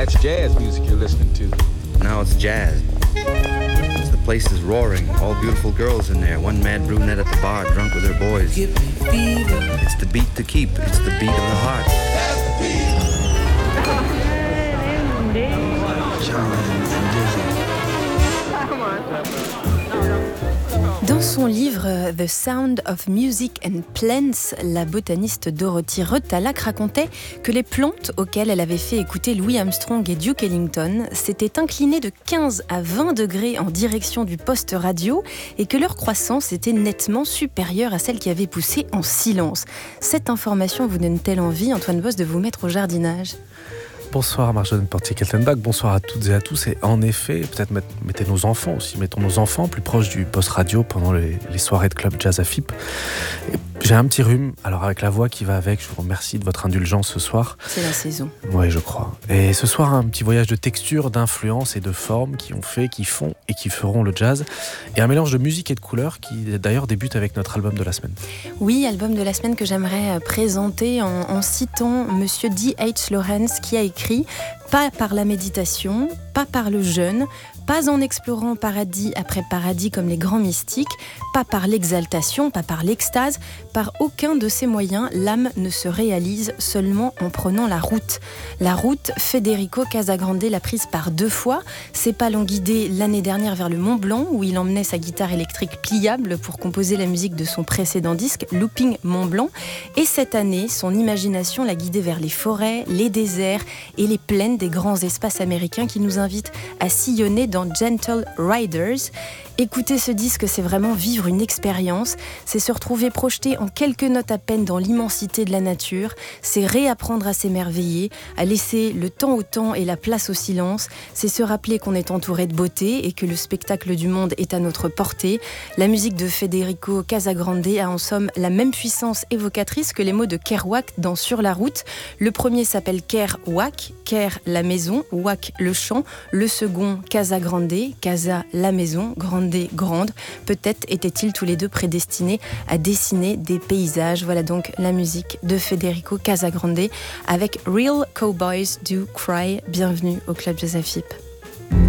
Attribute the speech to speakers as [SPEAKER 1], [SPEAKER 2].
[SPEAKER 1] That's jazz music you're listening to.
[SPEAKER 2] Now it's jazz. The place is roaring. All beautiful girls in there. One mad brunette at the bar, drunk with her boys. It's the beat to keep. It's the beat of the heart.
[SPEAKER 3] Dans son livre The Sound of Music and Plants, la botaniste Dorothy Retallack racontait que les plantes auxquelles elle avait fait écouter Louis Armstrong et Duke Ellington s'étaient inclinées de 15 à 20 degrés en direction du poste radio et que leur croissance était nettement supérieure à celle qui avait poussé en silence. Cette information vous donne-t-elle envie, Antoine Boss, de vous mettre au jardinage ?
[SPEAKER 4] Bonsoir Marjolaine Portier-Keltenbach, bonsoir à toutes et à tous. Et en effet, peut-être mettez nos enfants aussi, mettons nos enfants plus proches du poste radio pendant les soirées de Club Jazz à FIP. Et j'ai un petit rhume, alors avec la voix qui va avec, je vous remercie de votre indulgence ce soir.
[SPEAKER 3] C'est la saison.
[SPEAKER 4] Oui, je crois. Et ce soir, un petit voyage de texture, d'influence et de forme qui ont fait, qui font et qui feront le jazz. Et un mélange de musique et de couleurs qui d'ailleurs débute avec notre album de la semaine.
[SPEAKER 3] Oui, album de la semaine que j'aimerais présenter en citant Monsieur D.H. Lawrence qui a écrit « Pas par la méditation, pas par le jeûne, pas en explorant paradis après paradis comme les grands mystiques, pas par l'exaltation, pas par l'extase, par aucun de ces moyens, l'âme ne se réalise seulement en prenant la route. La route, Federico Casagrande l'a prise par 2 fois. Ses pas l'ont guidé l'année dernière vers le Mont Blanc, où il emmenait sa guitare électrique pliable pour composer la musique de son précédent disque, Looping Mont Blanc. Et cette année, son imagination l'a guidé vers les forêts, les déserts et les plaines des grands espaces américains qui nous invitent à sillonner dans Gentle Riders. Écouter ce disque, c'est vraiment vivre une expérience, c'est se retrouver projeté en quelques notes à peine dans l'immensité de la nature, c'est réapprendre à s'émerveiller, à laisser le temps au temps et la place au silence, c'est se rappeler qu'on est entouré de beauté et que le spectacle du monde est à notre portée. La musique de Federico Casagrande a en somme la même puissance évocatrice que les mots de Kerouac dans Sur la route. Le premier s'appelle Kerouac, Ker la maison, Wack le chant, le second Casagrande, Casa la maison, grande. Peut-être étaient-ils tous les deux prédestinés à dessiner des paysages. Voilà donc la musique de Federico Casagrande avec Real Cowboys Do Cry. Bienvenue au Club Jazz à FIP.